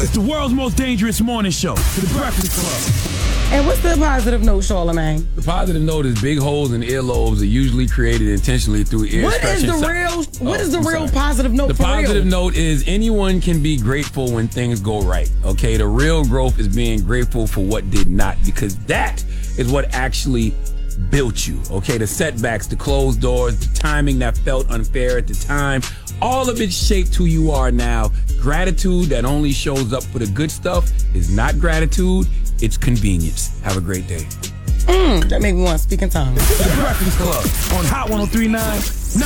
It's the world's most dangerous morning show, The Breakfast Club. And what's the positive note, Charlamagne? The positive note is big holes in earlobes are usually created intentionally through ear What is stretching. the real positive note The for positive real? note is anyone can be grateful when things go right. Okay, the real growth is being grateful for what did not, because that is what actually built you. Okay, the setbacks, the closed doors, the timing that felt unfair at the time, all of it shaped who you are now. Gratitude that only shows up for the good stuff is not gratitude, it's convenience. Have a great day. That made me want to speak in tongues. The Breakfast Club on Hot 103.9,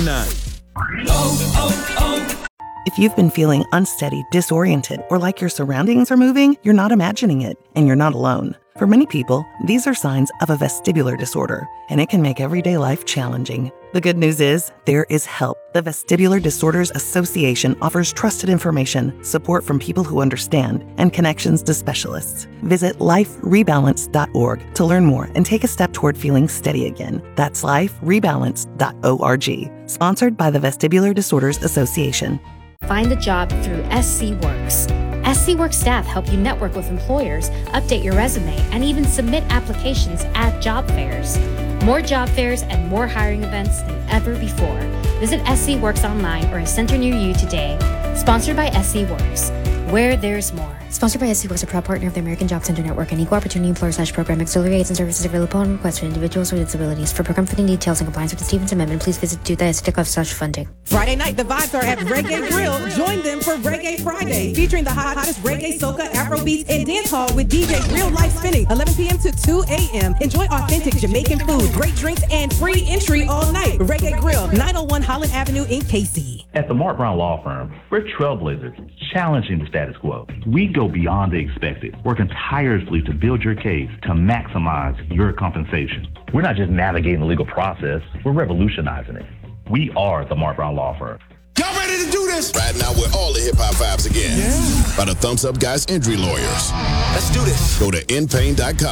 93.9. If you've been feeling unsteady, disoriented, or like your surroundings are moving, you're not imagining it, and you're not alone. For many people, these are signs of a vestibular disorder, and it can make everyday life challenging. The good news is, there is help. The Vestibular Disorders Association offers trusted information, support from people who understand, and connections to specialists. Visit liferebalance.org to learn more and take a step toward feeling steady again. That's liferebalance.org. Sponsored by the Vestibular Disorders Association. Find a job through SC Works. SC Works staff help you network with employers, update your resume, and even submit applications at job fairs. More job fairs and more hiring events than ever before. Visit SC Works online or a center near you today. Sponsored by SC Works, where there's more. Sponsored by SC Works, a proud partner of the American Job Center Network, an equal opportunity employer/program. Auxiliary aids and services available on request for individuals with disabilities. For program funding details and compliance with the Stevens Amendment, please visit do.sc.gov/funding. Friday night, the vibes are at Reggae Grill. Join them for Reggae Friday, featuring the hottest reggae, soca, Afrobeats, and dancehall with DJ Real Life Spinning, 11 p.m. to 2 a.m. Enjoy authentic Jamaican food, great drinks, and free entry all night. Reggae Grill, 901 Holland Avenue in KC. At the Mark Brown Law Firm, we're trailblazers, challenging the status quo. We go beyond the expected, working tirelessly to build your case to maximize your compensation. We're not just navigating the legal process, we're revolutionizing it. We are the Mark Brown Law Firm. Y'all ready to do this? Right now with all the hip-hop vibes again. Yeah. By the Thumbs Up Guys Injury Lawyers. Let's do this. Go to inpain.com.